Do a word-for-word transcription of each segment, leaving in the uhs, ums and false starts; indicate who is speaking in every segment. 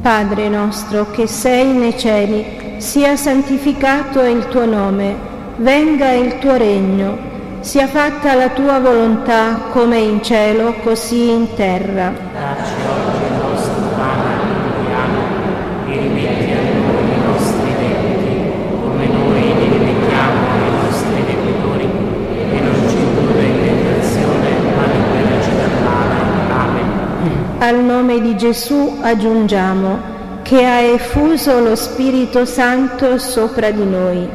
Speaker 1: Padre nostro che sei nei cieli, sia santificato il tuo nome, venga il tuo regno, sia fatta la tua volontà come in cielo così in terra.
Speaker 2: Dacci oggi il nostro pane quotidiano e rimetti a noi i nostri debiti, come noi li rimettiamo ai nostri debitori, e non ci indurre in tentazione, ma liberaci dal male. Amen.
Speaker 1: Al nome di Gesù aggiungiamo che ha effuso lo Spirito Santo sopra di noi.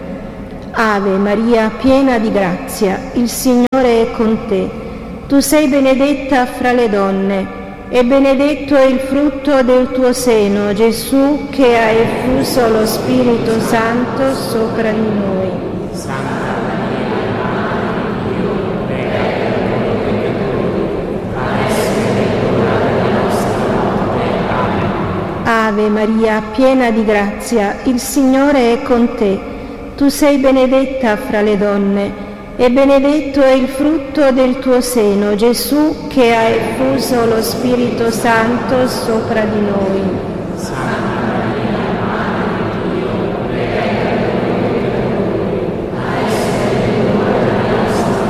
Speaker 1: Ave Maria, piena di grazia, il Signore è con te. Tu sei benedetta fra le donne, e benedetto è il frutto del tuo seno, Gesù, che ha effuso lo Spirito Santo sopra di noi.
Speaker 2: Santa Maria, Madre di Dio, prega per noi peccatori, adesso è l'ora della nostra morte. Amen.
Speaker 1: Ave Maria, piena di grazia, il Signore è con te. Tu sei benedetta fra le donne, e benedetto è il frutto del tuo seno, Gesù, che ha effuso lo Spirito Santo sopra di noi.
Speaker 2: Santa Maria, Madre di Dio, prega per noi peccatori, adesso è l'ora della nostra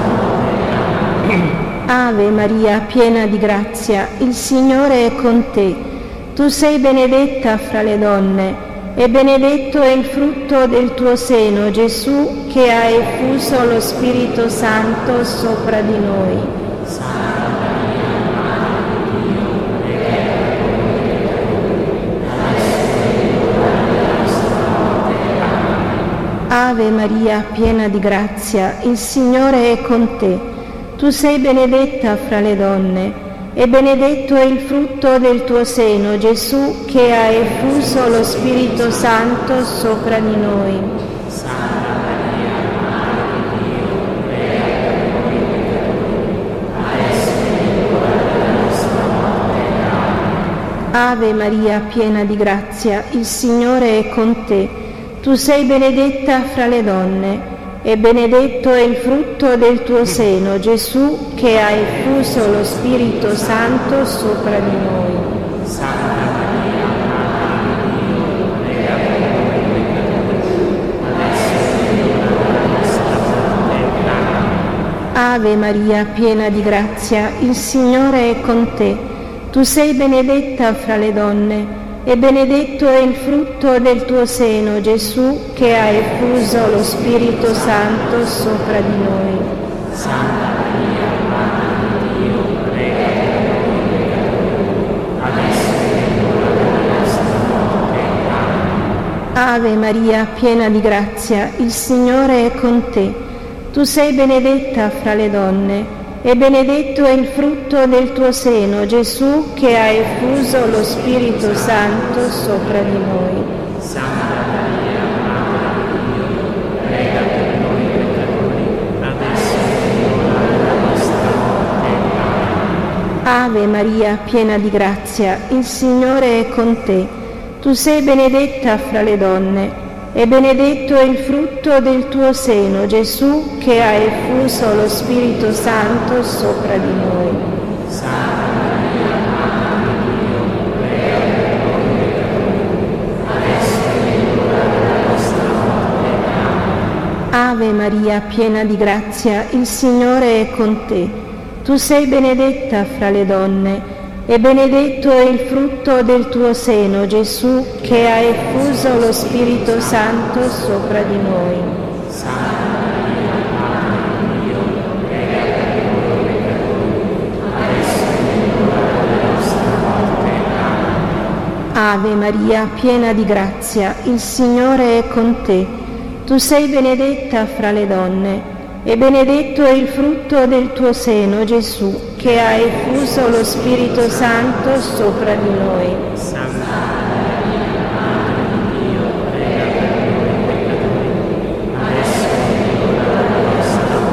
Speaker 2: morte. Amen.
Speaker 1: Ave Maria, piena di grazia, il Signore è con te. Tu sei benedetta fra le donne, e benedetto è il frutto del tuo seno, Gesù, che ha effuso lo Spirito Santo sopra di noi.
Speaker 2: Santa Maria, Madre di Dio, prega per noi peccatori, adesso è l'ora della nostra morte. Amen.
Speaker 1: Ave Maria, piena di grazia, il Signore è con te. Tu sei benedetta fra le donne, e benedetto è il frutto del tuo seno, Gesù, che ha effuso lo Spirito Santo sopra di noi.
Speaker 2: Santa Maria, Madre di Dio, prega per noi peccatori, adesso è l'ora della nostra morte. Amen.
Speaker 1: Ave Maria, piena di grazia, il Signore è con te. Tu sei benedetta fra le donne, e benedetto è il frutto del tuo seno, Gesù, che ha effuso lo Spirito Santo sopra di noi.
Speaker 2: Santa Maria, Madre di Dio, prega per noi peccatori, adesso è l'ora della nostra morte. Amen.
Speaker 1: Ave Maria, piena di grazia, il Signore è con te. Tu sei benedetta fra le donne, e benedetto è il frutto del tuo seno, Gesù, che ha effuso lo Spirito Santo sopra di noi.
Speaker 2: Santa Maria, Madre di Dio, prega per noi peccatori, adesso è l'ora della nostra morte. Amen.
Speaker 1: Ave Maria, piena di grazia, il Signore è con te. Tu sei benedetta fra le donne, e benedetto è il frutto del tuo seno, Gesù, che ha effuso lo Spirito Santo sopra di noi.
Speaker 2: Santa Maria, Madre di Dio, prega per noi peccatori, adesso è l'ora della nostra morte. Amen.
Speaker 1: Ave Maria, piena di grazia, il Signore è con te. Tu sei benedetta fra le donne, e benedetto è il frutto del tuo seno, Gesù, che ha effuso lo Spirito Santo sopra di noi.
Speaker 2: Santa Maria, Madre di Dio, prega per noi peccatori, adesso è l'ora della nostra morte. Amen.
Speaker 1: Ave Maria, piena di grazia, il Signore è con te. Tu sei benedetta fra le donne, e benedetto è il frutto del tuo seno, Gesù, che ha effuso lo Spirito Santo sopra di noi.
Speaker 2: Santa Maria, Madre di Dio, prega per noi peccatori, adesso è l'ora della nostra morte. Amen.
Speaker 1: Ave Maria, piena di grazia, il Signore è con te. Tu sei benedetta fra le donne, e benedetto è il frutto del tuo seno, Gesù, che ha effuso lo Spirito Santo sopra di noi.
Speaker 2: Santa